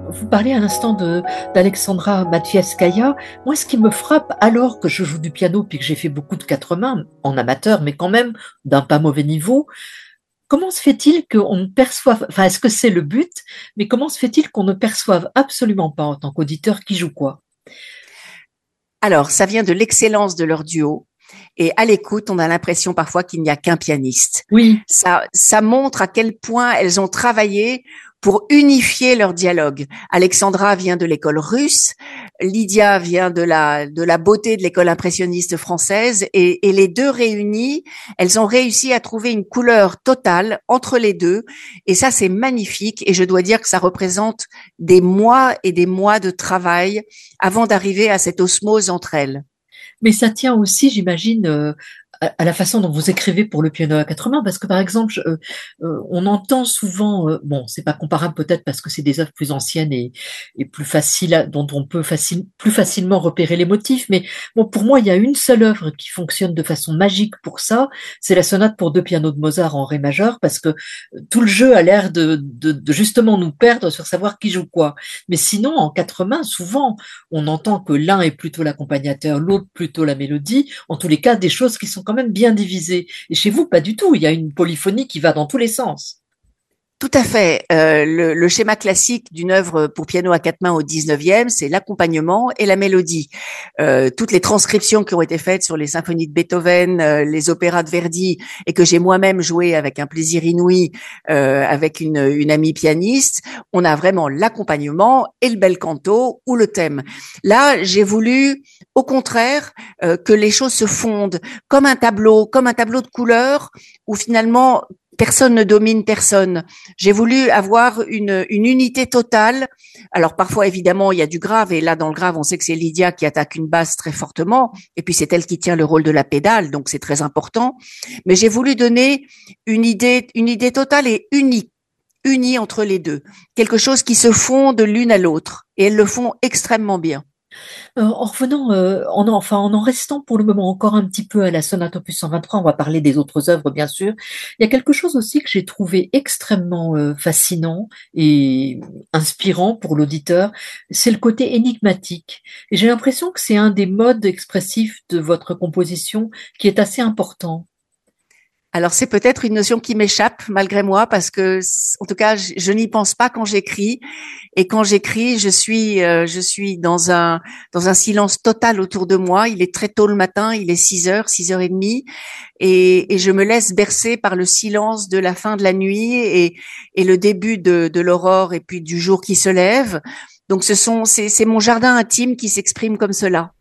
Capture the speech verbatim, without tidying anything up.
Vous parlez à l'instant de d'Alexandra Matvievskaya. Moi, ce qui me frappe, alors que je joue du piano, puis que j'ai fait beaucoup de quatre mains, en amateur, mais quand même d'un pas mauvais niveau, comment se fait-il qu'on ne perçoive, enfin, est-ce que c'est le but, mais comment se fait-il qu'on ne perçoive absolument pas en tant qu'auditeur qui joue quoi? Alors, ça vient de l'excellence de leur duo. Et à l'écoute, on a l'impression parfois qu'il n'y a qu'un pianiste. Oui, Ça, ça montre à quel point elles ont travaillé pour unifier leur dialogue. Alexandra vient de l'école russe, Lydia vient de la de la beauté de l'école impressionniste française, et, et les deux réunies, elles ont réussi à trouver une couleur totale entre les deux, et ça c'est magnifique. Et je dois dire que ça représente des mois et des mois de travail avant d'arriver à cette osmose entre elles. mais ça tient aussi, j'imagine, euh, à à la façon dont vous écrivez pour le piano à quatre mains, parce que par exemple, je- euh, euh, on entend souvent, euh, bon, c'est pas comparable peut-être parce que c'est des œuvres plus anciennes et, et plus faciles, à- dont on peut facile, plus facilement repérer les motifs, mais bon, pour moi, il y a une seule œuvre qui fonctionne de façon magique pour ça, c'est la sonate pour deux pianos de Mozart en ré majeur, parce que euh, tout le jeu a l'air de, de, de justement nous perdre sur savoir qui joue quoi. Mais sinon, en quatre mains, souvent, on entend que l'un est plutôt l'accompagnateur, l'autre plutôt la mélodie, en tous les cas des choses qui sont quand même bien divisées. Et chez vous, pas du tout, il y a une polyphonie qui va dans tous les sens. Tout à fait. Euh, le, le schéma classique d'une œuvre pour piano à quatre mains au dix-neuvième, c'est l'accompagnement et la mélodie. Euh, toutes les transcriptions qui ont été faites sur les symphonies de Beethoven, euh, les opéras de Verdi, et que j'ai moi-même joué avec un plaisir inouï euh, avec une, une amie pianiste, on a vraiment l'accompagnement et le bel canto ou le thème. Là, j'ai voulu, au contraire, euh, que les choses se fondent comme un tableau, comme un tableau de couleurs, où finalement personne ne domine personne. J'ai voulu avoir une, une unité totale. Alors parfois, évidemment, il y a du grave, et là, dans le grave, on sait que c'est Lydia qui attaque une basse très fortement, et puis c'est elle qui tient le rôle de la pédale, donc c'est très important. Mais j'ai voulu donner une idée, une idée totale et unique, unie entre les deux, quelque chose qui se fond de l'une à l'autre, et elles le font extrêmement bien. Euh, en revenant, euh, en, enfin, en en restant pour le moment encore un petit peu à la sonate opus cent vingt-trois, on va parler des autres œuvres, bien sûr. Il y a quelque chose aussi que j'ai trouvé extrêmement euh, fascinant et inspirant pour l'auditeur, c'est le côté énigmatique. Et j'ai l'impression que c'est un des modes expressifs de votre composition qui est assez important. Alors c'est peut-être une notion qui m'échappe malgré moi parce que, en tout cas, je, je n'y pense pas quand j'écris. Et quand j'écris, je suis, euh, je suis dans un dans un silence total autour de moi. Il est très tôt le matin, il est six heures, six heures et demie, et, et je me laisse bercer par le silence de la fin de la nuit et et le début de de l'aurore et puis du jour qui se lève. Donc ce sont c'est c'est mon jardin intime qui s'exprime comme cela.